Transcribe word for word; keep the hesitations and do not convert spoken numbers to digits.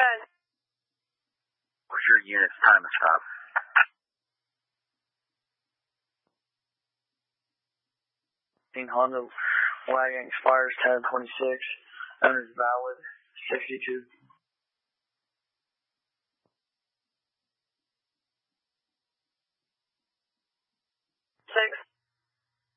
Good. What's your unit's time and stop? Honda wagon expires ten twenty-six. Owner's valid. sixty-two. Six.